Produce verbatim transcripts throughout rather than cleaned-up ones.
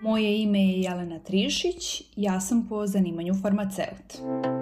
Moje ime je Jelena Trišić, ja sam po zanimanju farmaceut.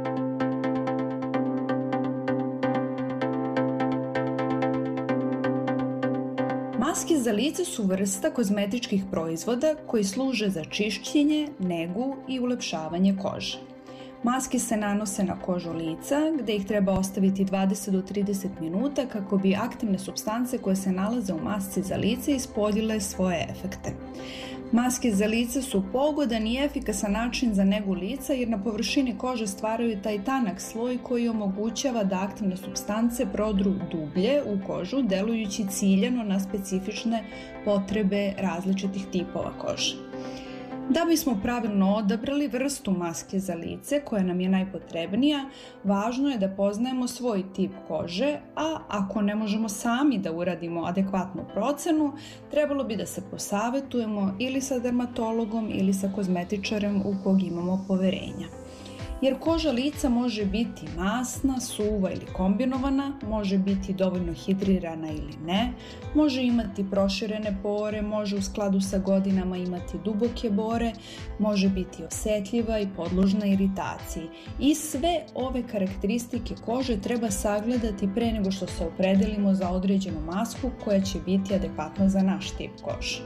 Maske za lice su vrsta kozmetičkih proizvoda koji služe za čišćenje, negu i ulepšavanje kože. Maske se nanose na kožu lica, gde ih treba ostaviti dvadeset do trideset minuta kako bi aktivne supstance koje se nalaze u masci za lice ispoljile svoje efekte. Maske za lice su pogodan i efikasan način za negu lica jer na površini kože stvaraju taj tanak sloj koji omogućava da aktivne supstance prodru dublje u kožu, delujući ciljano na specifične potrebe različitih tipova kože. Da bismo pravilno odabrali vrstu maske za lice koja nam je najpotrebnija, važno je da poznajemo svoj tip kože, a ako ne možemo sami da uradimo adekvatnu procenu, trebalo bi da se posavetujemo ili sa dermatologom ili sa kozmetičarem u kog imamo poverenja. Jer koža lica može biti masna, suva ili kombinovana, može biti dovoljno hidrirana ili ne, može imati proširene pore, može u skladu sa godinama imati duboke bore, može biti osetljiva i podložna iritaciji. I sve ove karakteristike kože treba sagledati pre nego što se opredelimo za određenu masku koja će biti adekvatna za naš tip kože.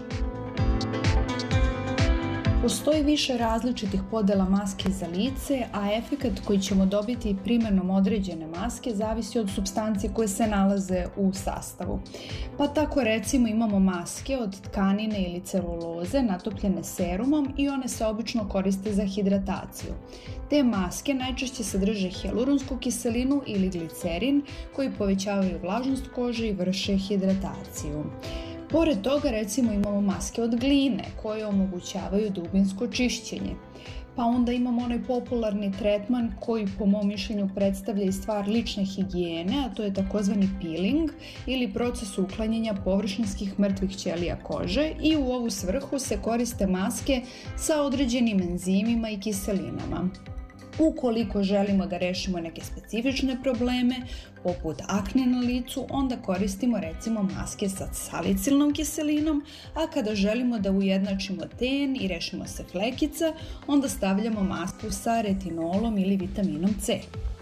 Postoji više različitih podela maske za lice, a efekat koji ćemo dobiti primjenom određene maske zavisi od supstanci koje se nalaze u sastavu. Pa tako recimo imamo maske od tkanine ili celuloze natopljene serumom i one se obično koriste za hidrataciju. Te maske najčešće sadrže hialuronsku kiselinu ili glicerin koji povećavaju vlažnost kože i vrše hidrataciju. Pored toga recimo imamo maske od gline koje omogućavaju dubinsko čišćenje. Pa onda imamo onaj popularni tretman koji po mom mišljenju predstavlja i stvar lične higijene, a to je takozvani peeling ili proces uklanjanja površinskih mrtvih ćelija kože i u ovu svrhu se koriste maske sa određenim enzimima i kiselinama. Ukoliko želimo da rešimo neke specifične probleme, poput akne na licu, onda koristimo recimo maske sa salicilnom kiselinom, a kada želimo da ujednačimo ten i rešimo se flekica, onda stavljamo masku sa retinolom ili vitaminom C.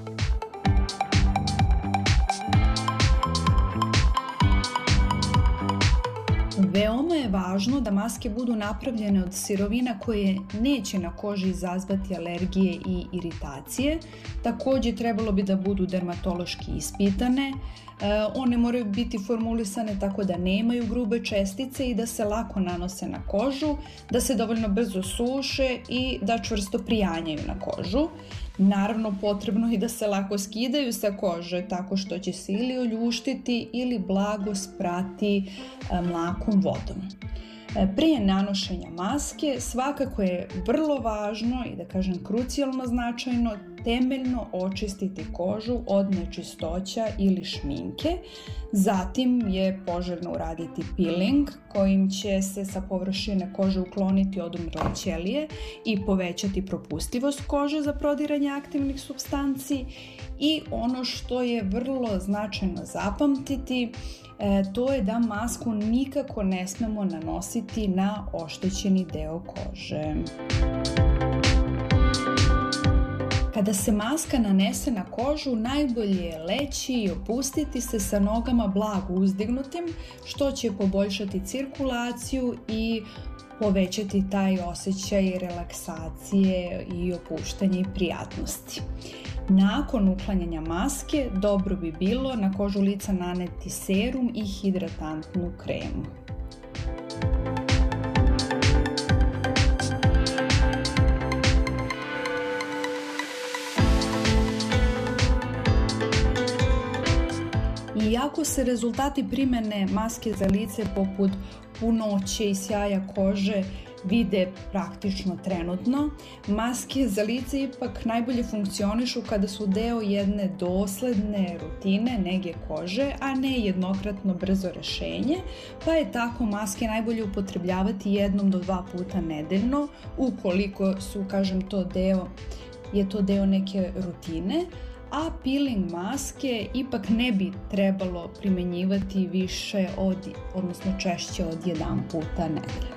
Veoma je važno da maske budu napravljene od sirovina koje neće na koži izazvati alergije i iritacije. Također trebalo bi da budu dermatološki ispitane. One moraju biti formulisane tako da nemaju grube čestice i da se lako nanose na kožu, da se dovoljno brzo suše i da čvrsto prijanjaju na kožu. Naravno, potrebno je da se lako skidaju sa kože tako što će se ili oljuštiti ili blago sprati mlakom vodom. Prije nanošenja maske svakako je vrlo važno i da kažem krucijalno značajno temeljno očistiti kožu od nečistoća ili šminke. Zatim je poželjno uraditi peeling kojim će se sa površine kože ukloniti odumrle ćelije i povećati propustljivost kože za prodiranje aktivnih supstanci. I ono što je vrlo značajno zapamtiti, E, to je da masku nikako ne smemo nanositi na oštećeni deo kože. Kada se maska nanese na kožu, najbolje je leći i opustiti se sa nogama blago uzdignutim, što će poboljšati cirkulaciju i povećati taj osjećaj relaksacije i opuštanja i prijatnosti. Nakon uklanjanja maske, dobro bi bilo na kožu lica naneti serum i hidratantnu kremu. Iako se rezultati primjene maske za lice poput punoće i sjaja kože vide praktično trenutno, maske za lice ipak najbolje funkcionišu kada su deo jedne dosledne rutine nege kože, a ne jednokratno brzo rešenje, pa je tako maske najbolje upotrebljavati jednom do dva puta nedeljno, ukoliko su, kažem, to deo, je to deo neke rutine, a peeling maske ipak ne bi trebalo primenjivati više od, odnosno češće od jedan puta nedeljno.